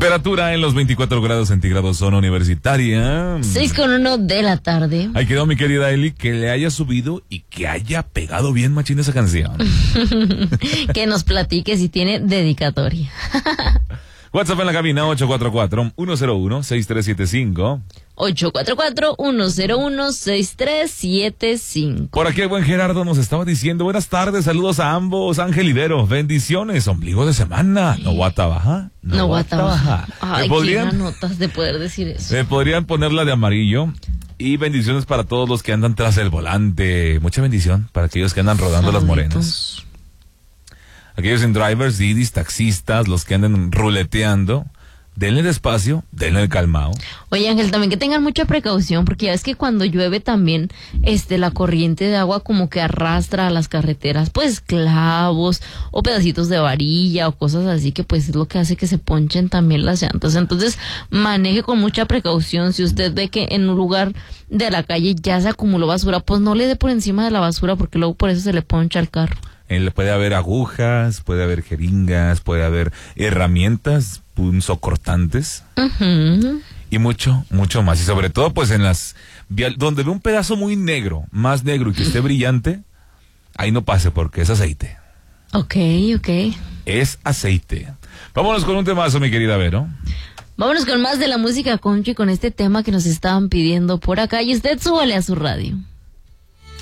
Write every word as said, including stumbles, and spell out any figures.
Temperatura en los veinticuatro grados centígrados, zona universitaria. seis con uno de la tarde. Ahí quedó mi querida Eli, que le haya subido y que haya pegado bien machín esa canción. Que nos platique si tiene dedicatoria. WhatsApp en la cabina ocho cuatro cuatro, uno cero uno, seis tres siete cinco. ocho cuatro cuatro, uno cero uno, seis tres siete cinco. Por aquí el buen Gerardo nos estaba diciendo, buenas tardes, saludos a ambos, Ángel Ibero, bendiciones, ombligo de semana, no guata baja, no, No guata guata baja. baja. Ay, podrían, qué notas de poder decir eso. me podrían ponerla de amarillo. Y bendiciones para todos los que andan tras el volante. Mucha bendición para aquellos que andan rodando Saluditos. las morenas. Aquellos en drivers, didis, taxistas, los que andan ruleteando. Denle despacio, denle calmado. Oye, Ángel, también que tengan mucha precaución, porque ya ves que cuando llueve también, este, la corriente de agua como que arrastra a las carreteras, pues clavos o pedacitos de varilla o cosas así, que pues es lo que hace que se ponchen también las llantas. Entonces, maneje con mucha precaución. Si usted ve que en un lugar de la calle ya se acumuló basura, pues no le dé por encima de la basura, porque luego por eso se le poncha el carro. Eh, puede haber agujas, puede haber jeringas, puede haber herramientas punzocortantes. Uh-huh. Y mucho, mucho más. Y sobre todo, pues en las vial, donde ve un pedazo muy negro, más negro y que esté brillante, ahí no pase porque es aceite. Ok, ok. Es aceite. Vámonos con un temazo, mi querida Vero. Vámonos con más de la música country, con este tema que nos estaban pidiendo por acá. Y usted súbale a su radio.